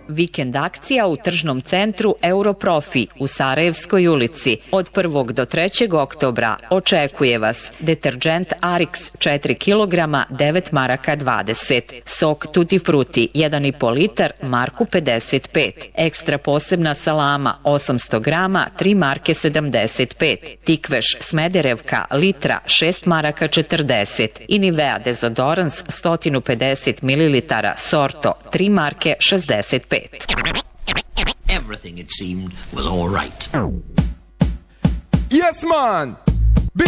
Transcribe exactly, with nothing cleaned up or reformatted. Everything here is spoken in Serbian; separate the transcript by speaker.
Speaker 1: Vikend akcija u tržnom centru Europrofi u Sarajevskoj ulici. Od prvog do trećeg oktobra očekuje vas deterdžent Arix četiri kilograma devet maraka dvadeset, sok Tutti Frutti jedan i po litar marku pedeset pet, ekstra posebna salama osamsto grama tri marke sedamdeset pet, Tikveš Smederevka litra šest maraka četrdeset i Nivea dezodorans sto pedeset mililitara Sorto tri marke šezdeset pet.
Speaker 2: Everything, it seemed, was all right.
Speaker 3: Yes, man!